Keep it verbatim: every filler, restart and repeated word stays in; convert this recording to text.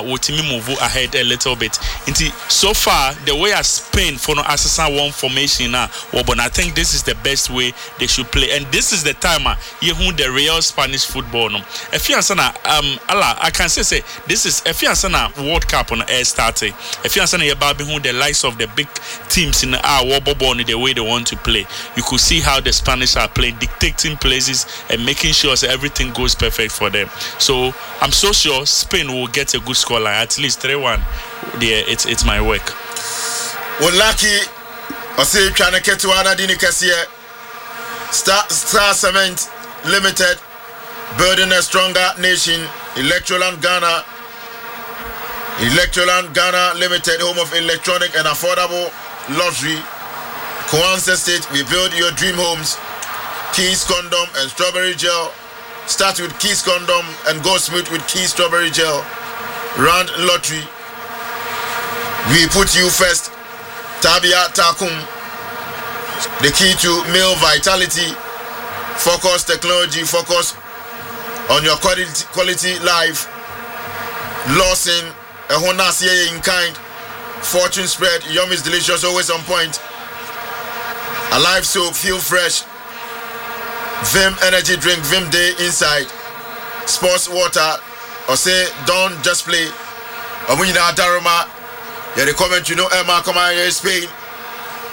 will team move ahead a little bit. Inti so far the way as Spain for no assassin one formation now, but I think this is the best way they should play, and this is the time uh, you who the real Spanish football no. If you answer um Allah, I can say say this is if you answer World Cup on air starting. If you answer your baby who the likes of the big teams in our war the way they want to play, you could see how the Spanish are playing, dictating places and making sure that everything goes perfect for them. So I'm so sure Spain will get a good score line, at least three one. Yeah, it's it's my work. Well, lucky. I say trying to get to another dini kasiye. Star Star Cement Limited, building a stronger nation. Electroland Ghana. Electroland Ghana Limited, home of electronic and affordable luxury. Kwanzaa State, we build your dream homes. Keys Condom and Strawberry Gel. Start with Keys Condom and go smooth with Keys Strawberry Gel. Round Lottery. We put you first. Tabia Takum. The key to male vitality. Focus technology. Focus on your quality, quality life. Lawson. A Honasiye in kind. Fortune spread. Yum is delicious. Always on point. Alive soap. Feel fresh. Vim energy drink. Vim day inside. Sports water. Or say don't just play. Amunina Daruma. Yeah, the comment you know Emma come out here in Spain.